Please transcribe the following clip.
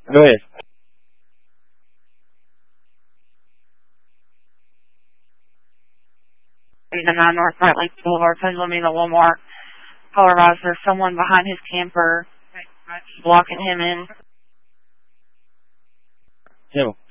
Go ahead. The 9 North Bright Lake Boulevard, Pennsylvania, Walmart, Colorado. There's someone behind his camper blocking him in. Him.